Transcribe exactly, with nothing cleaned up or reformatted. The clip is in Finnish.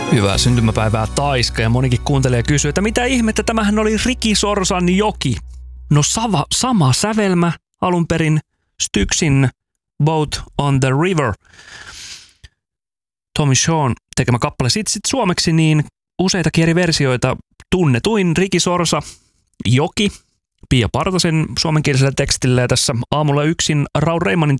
Hyvää syntymäpäivää Taiska, ja monikin kuuntelee ja kysyy, että mitä ihmettä, tämähän oli Ricky Sorsan Joki. No sava, sama sävelmä alun perin Styksin Boat on the River. Tommy Shawn tekemä kappale. Sitten sit suomeksi niin useitakin eri versioita. Tunnetuin Ricky Sorsa Joki Pia Partasen suomenkielisellä tekstillä, ja tässä aamulla yksin Raul Reimanin